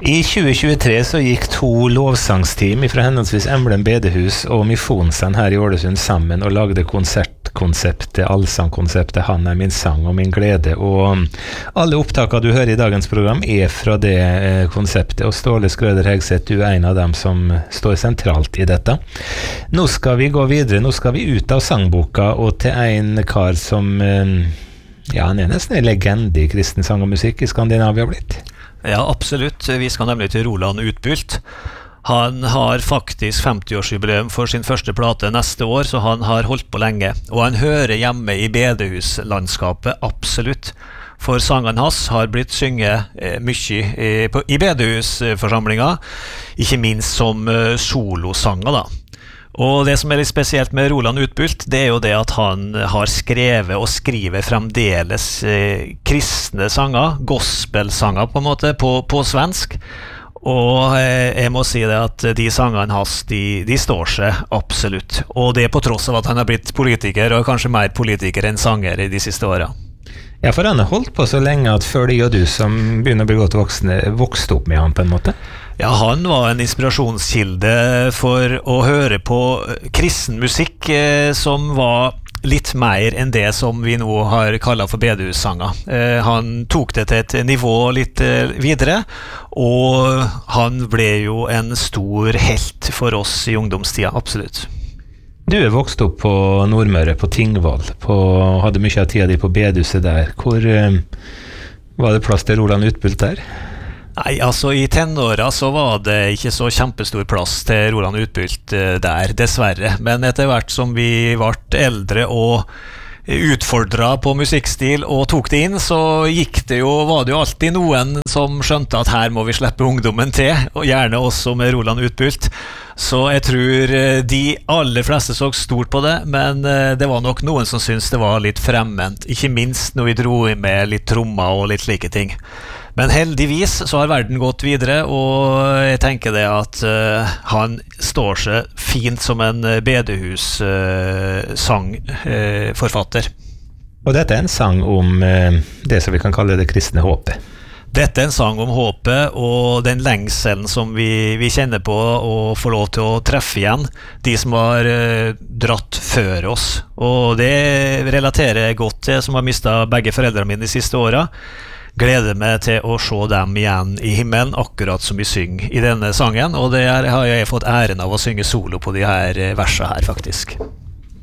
I 2023 så gikk to lovsangsteam fra henholdsvis Emblem Bedehus og Misjonssand her i Ålesund sammen og lagde konsertkonseptet, allsangkonseptet «Han er min sang og min glede». Og alle opptakene du hører i dagens program er fra det konseptet, og Ståle Skrøder Hegseth, du er en av dem som står sentralt i dette. Nå skal vi gå videre, nå skal vi ut av sangboka og til en kar som, ja, han er nesten en legende i kristen sang og musikk i Skandinavia blitt. Ja, absolutt. Vi skal nemlig til Roland Utbult. Han har faktisk 50-årsjubileum for sin første plate neste år, så han har holdt på lenge. Og han hører hjemme i bedehuslandskapet, absolutt. For sangene hans har blitt synget mye i bedehusforsamlinger, ikke minst som solosanger da. Og det som er litt spesielt med Roland Utbult, det er jo det at han har skrevet og skriver fremdeles kristne sanger, gospelsanger på en måte, på svensk. Og jeg må si det at de sangene hans, de står seg absolutt. Og det er på tross av at han har blitt politiker, og kanskje mer politiker enn sanger i de siste årene. Ja, for han har holdt på så lenge at før de og du som begynner å bli godt voksne, vokste opp med han på en måte. Ja, han var en inspirasjonskilde for å høre på kristen musikk som var litt mer enn det som vi nå har kallet for bedehussanger. Han tok det til et nivå litt videre, og han ble jo en stor helt for oss i ungdomstida, absolutt. Du er vokst opp på Nordmøre, på Tingvoll, hadde mye av tida di på bedehuset der. Hvor var det plass til Roland Utbult der? Nei, altså i tenåra så var det ikke så kjempestor plass til Roland Utbult der, dessverre. Men etter hvert som vi ble eldre og utfordret på musikkstil og tok det inn, så var det jo alltid noen som skjønte at her må vi slippe ungdommen til, og gjerne også med Roland Utbult. Så jeg tror de aller fleste så stort på det, men det var nok noen som syntes det var litt fremmed, ikke minst når vi dro med litt trommer og litt slike ting. Men heldigvis så har verden gått videre, og jeg tenker det at han står seg fint som en bedehus-sangforfatter. Og dette er en sang om det som vi kan kalle det kristne håpet. Dette er en sang om håpet og den lengselen som vi kjenner på og får lov til å treffe igjen de som har dratt før oss. Og det relaterer jeg godt til som har mistet begge foreldrene mine de siste årene. Gleder meg til å se dem igjen i himmelen, akkurat som vi synger i denne sangen, og det har jeg fått æren av å synge solo på de her versene her, faktisk.